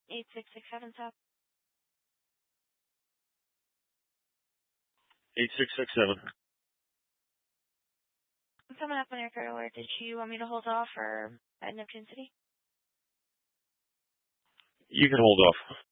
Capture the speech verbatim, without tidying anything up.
eight six six seven, stop. eight six six seven. I'm coming up on your credit alert. Did you want me to hold off or at Neptune City? You can hold off.